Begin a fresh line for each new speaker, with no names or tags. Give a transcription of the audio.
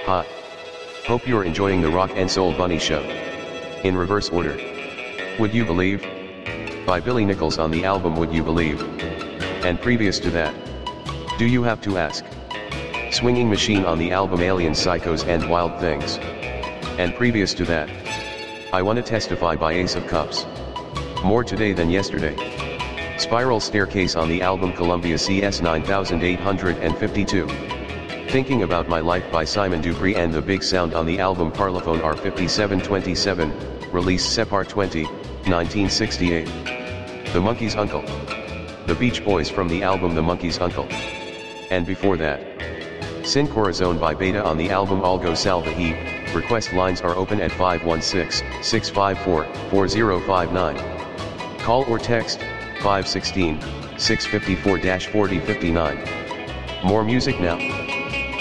Ha. Hope you're enjoying the Rock and Soul Bunny Show. In reverse order. Would You Believe? By Billy Nichols on the album Would You Believe? And previous to that, Do You Have to Ask? Swinging Machine on the album Alien Psychos and Wild Things. And previous to that, I Wanna Testify by Ace of Cups. More Today Than Yesterday. Spiral Staircase on the album Columbia CS 9852. Thinking About My Life by Simon Dupree and The Big Sound on the album Parlophone R5727, release Separ 20, 1968. The Monkees' Uncle. The Beach Boys from the album The Monkees' Uncle. And before that, Sin Corazon by Beta on the album Algo Salvaje. Request lines are open at 516-654-4059. Call or text 516-654-4059. More music now.